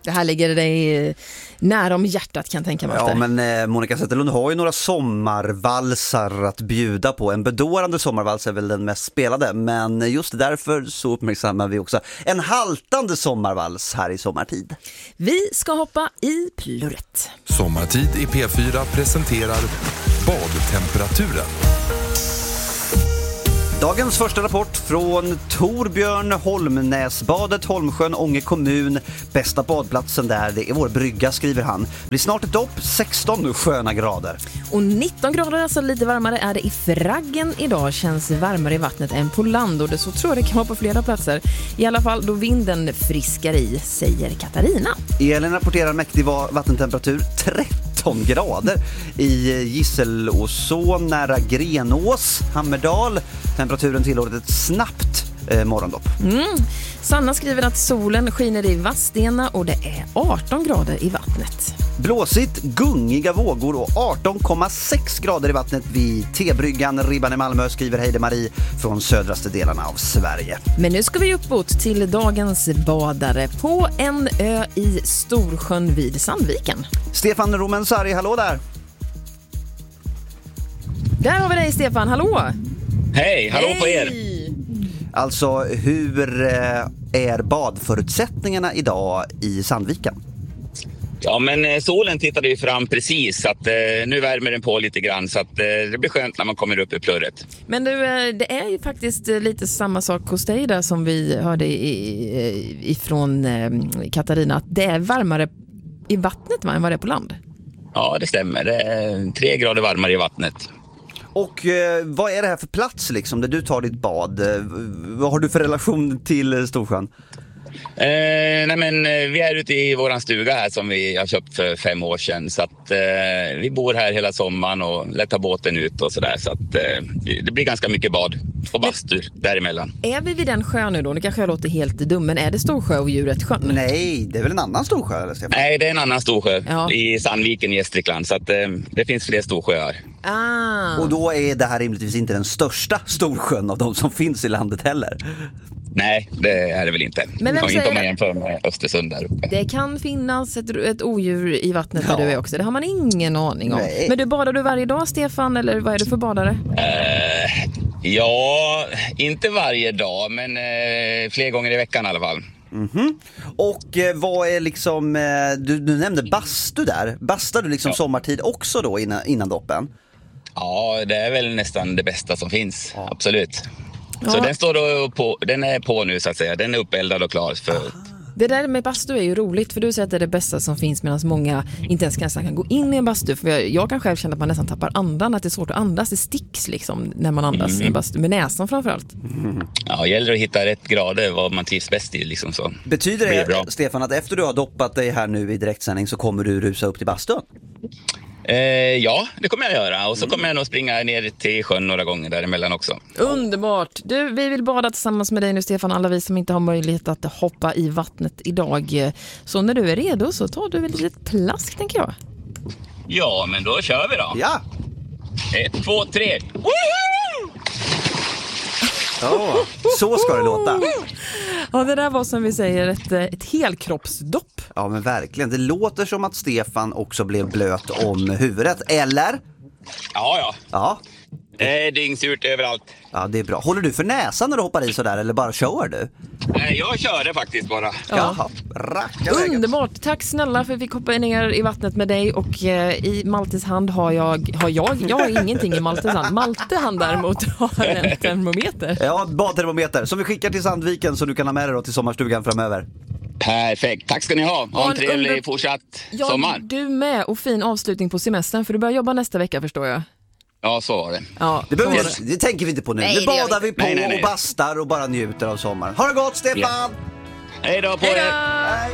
Det här ligger dig nära om hjärtat, kan jag tänka mig. Ja, men Monica Zetterlund har ju några sommarvalsar att bjuda på. En bedårande sommarvals är väl den mest spelade, men just därför så uppmärksammar vi också en haltande sommarvals här i sommartid. Vi ska hoppa i plurret. Sommartid i P4 presenterar badtemperaturen. Dagens första rapport från Torbjörn Holmnäsbadet, Holmsjön, Ånge kommun. Bästa badplatsen där, det är vår brygga, skriver han. Blir snart ett dopp, 16 sköna grader. Och 19 grader, alltså lite varmare, är det i Fraggen idag. Känns varmare i vattnet än på land, och det så tror jag det kan vara på flera platser. I alla fall då vinden friskar i, säger Katarina. Elin rapporterar mäktig vattentemperatur, 13 grader i Gisselåsån nära Grenås, Hammerdal. Temperaturen tillåter ett snabbt morgondopp. Sanna skriver att solen skiner i Vadstena och det är 18 grader i vattnet. Blåsigt, gungiga vågor och 18,6 grader i vattnet vid T-bryggan Ribban i Malmö, skriver Heide-Marie från södraste delarna av Sverige. Men nu ska vi uppåt till dagens badare på en ö i Storsjön vid Sandviken. Stefan Romensari, hallå där! Där har vi dig, Stefan, hallå! Hej, hallå på er! Alltså, hur är badförutsättningarna idag i Sandviken? Ja, men solen tittade ju fram precis, så att nu värmer den på lite grann, så att det blir skönt när man kommer upp i plurret. Men du, det är ju faktiskt lite samma sak hos dig där som vi hörde ifrån Katarina, att det är varmare i vattnet än vad det är på land. Ja, det stämmer. Det är 3 grader varmare i vattnet. Och vad är det här för plats liksom, där du tar ditt bad? Vad har du för relation till Storsjön? Nej, men vi är ute i våran stuga här som vi har köpt för 5 år sedan, så att vi bor här hela sommaren och lättar båten ut och sådär, så att det blir ganska mycket bad och bastu däremellan. Är vi vid den sjön nu då? Det kanske jag låter helt dum, men är det Storsjö och djuret sjön? Nej, det är väl en annan Storsjö, eller Stefan? Nej, det är en annan Storsjö, ja. I Sandviken i Gästrikland, så att det finns fler Storsjöar. Och då är det här rimligtvis inte den största Storsjön av de som finns i landet heller. Nej, det är det väl inte. Men vem inte om man säger jämför med Östersund där uppe. det kan finnas ett odjur i vattnet där du är också. Det har man ingen aning om. Nej. Men badar du varje dag, Stefan? Eller vad är du för badare? Ja, inte varje dag, men fler gånger i veckan i alla fall. Och vad är liksom, du nämnde bastu där. Bastar du liksom sommartid också då innan doppen? Ja, det är väl nästan det bästa som finns, absolut. Ja. Så den står då den är på nu så att säga, den är uppeldad och klar för... Det där med bastu är ju roligt, för du säger att det är det bästa som finns, medan många inte ens nästan kan gå in i en bastu. För jag kan själv känna att man nästan tappar andan, att det är svårt att andas, det sticks liksom när man andas i en bastu, med näsan framförallt. Ja, gäller att hitta rätt grader vad man trivs bäst i liksom, så. Betyder det, Stefan, att efter du har doppat dig här nu i direktsändning så kommer du rusa upp till bastun? Ja, det kommer jag göra. Och så kommer jag nog springa ner till sjön några gånger däremellan också. Underbart! Du, vi vill bada tillsammans med dig nu, Stefan, alla vi som inte har möjlighet att hoppa i vattnet idag. Så när du är redo så tar du väl ett litet plask, tänker jag. Ja, men då kör vi då. Ja! 1, 2, 3. Så ska det låta. Ja, det där var som vi säger ett helkroppsdopp. Ja, men verkligen. Det låter som att Stefan också blev blöt om huvudet, eller? Ja. Det är dyngsurt överallt. Ja, det är bra. Håller du för näsan när du hoppar i sådär, eller bara kör du? Nej, jag körde faktiskt bara. Jaha, racka vägen. Underbart, tack snälla för att vi fick hoppa ner i vattnet med dig. Och i Maltes hand har jag har ingenting i Maltes hand. Malte han däremot har en termometer. Ja, badtermometer som vi skickar till Sandviken så du kan ha med dig då till sommarstugan framöver. Perfekt, tack ska ni ha. Ha en trevlig fortsatt sommar. Du med, och fin avslutning på semestern, för du börjar jobba nästa vecka, förstår jag. Ja, så var det. Ja, Det tänker vi inte på nu. Nej, nu badar vi på nej. och bastar och bara njuter av sommaren. Ha det gott, Stefan! Ja. Hej då på er!